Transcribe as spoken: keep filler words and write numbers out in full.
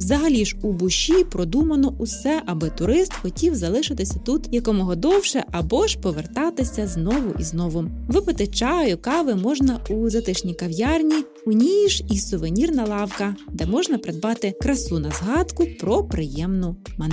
Взагалі ж у Буші продумано усе, аби турист хотів залишитися тут якомога довше або ж повертатися знову і знову. Випити чаю, кави можна у затишній кав'ярні, у ній ж і сувенірна лавка, де можна придбати красу на згадку про приємну мандрівку.